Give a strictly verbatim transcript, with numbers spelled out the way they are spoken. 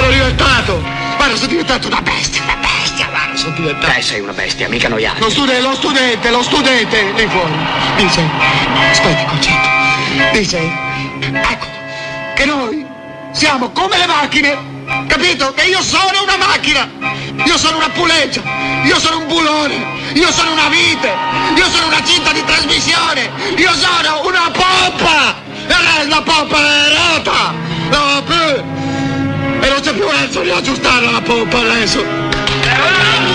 sono diventato. Guarda, sono diventato una bestia, una bestia, guarda, sono diventato. Te sei una bestia, mica noi altri. Lo studente, lo studente, lo studente, lì fuori. Dice, aspetti concetto. Dice, ecco, che noi siamo come le macchine. Capito? Che io sono una macchina, io sono una puleggia, io sono un bulone, io sono una vite, io sono una cinta di trasmissione, io sono una pompa! E la pompa è rota! No, più! E non c'è più verso di aggiustarla la pompa adesso!